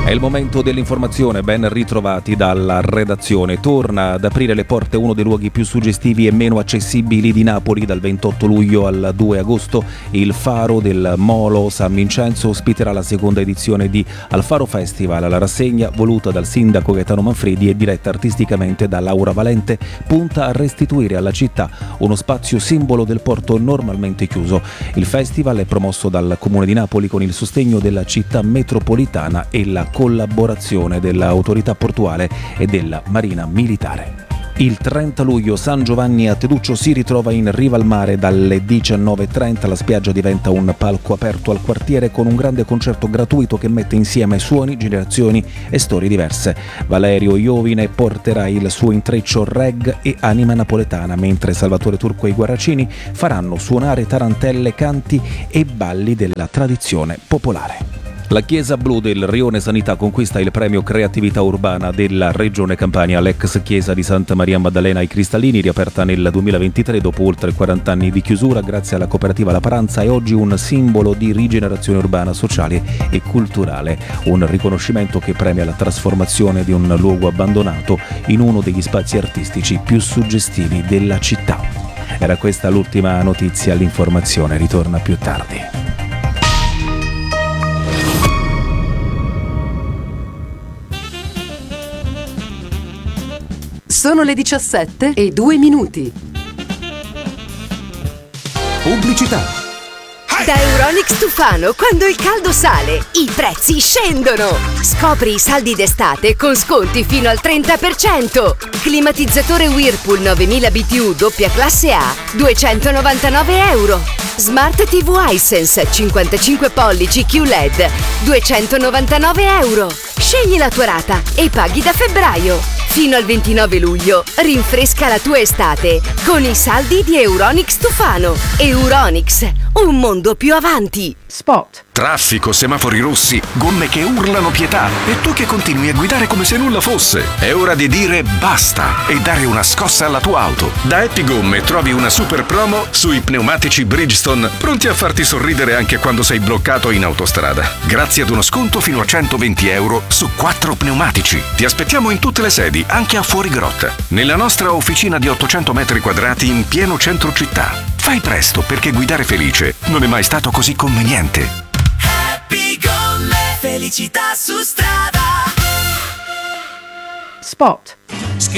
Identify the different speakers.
Speaker 1: È il momento dell'informazione, ben ritrovati dalla redazione. Torna ad aprire le porte uno dei luoghi più suggestivi e meno accessibili di Napoli. Dal 28 luglio al 2 agosto il Faro del Molo San Vincenzo ospiterà la seconda edizione di Al Faro Festival. La rassegna, voluta dal sindaco Gaetano Manfredi e diretta artisticamente da Laura Valente, punta a restituire alla città uno spazio simbolo del porto normalmente chiuso. Il festival è promosso dal Comune di Napoli con il sostegno della città metropolitana e la collaborazione dell'autorità portuale e della Marina Militare. Il 30 luglio San Giovanni a Teduccio si ritrova in riva al mare. Dalle 19:30 la spiaggia diventa un palco aperto al quartiere con un grande concerto gratuito che mette insieme suoni, generazioni e storie diverse. Valerio Iovine porterà il suo intreccio reg e anima napoletana, mentre Salvatore Turco e i Guarracini faranno suonare tarantelle, canti e balli della tradizione popolare. La Chiesa Blu del Rione Sanità conquista il premio Creatività Urbana della Regione Campania. L'ex chiesa di Santa Maria Maddalena ai Cristallini, riaperta nel 2023 dopo oltre 40 anni di chiusura grazie alla cooperativa La Paranza, è oggi un simbolo di rigenerazione urbana, sociale e culturale. Un riconoscimento che premia la trasformazione di un luogo abbandonato in uno degli spazi artistici più suggestivi della città. Era questa l'ultima notizia, l'informazione ritorna più tardi.
Speaker 2: Sono le 17:02.
Speaker 3: Pubblicità.
Speaker 4: Da Euronics Tufano, quando il caldo sale, i prezzi scendono! Scopri i saldi d'estate con sconti fino al 30%. Climatizzatore Whirlpool 9000 BTU doppia classe A, €299. Smart TV Hisense 55 pollici QLED, €299. Scegli la tua rata e paghi da febbraio. Fino al 29 luglio, rinfresca la tua estate con i saldi di Euronics Tufano. Euronics, un mondo più avanti.
Speaker 2: Spot.
Speaker 3: Traffico, semafori rossi, gomme che urlano pietà e tu che continui a guidare come se nulla fosse. È ora di dire basta e dare una scossa alla tua auto. Da Happy Gomme trovi una super promo sui pneumatici Bridgestone, pronti a farti sorridere anche quando sei bloccato in autostrada. Grazie ad uno sconto fino a €120 su 4 pneumatici. Ti aspettiamo in tutte le sedi, anche a Fuorigrotta, nella nostra officina di 800 metri quadrati in pieno centro città. Fai presto, perché guidare felice non è mai stato così conveniente.
Speaker 5: Happy Gomme, felicità su strada.
Speaker 2: Spot.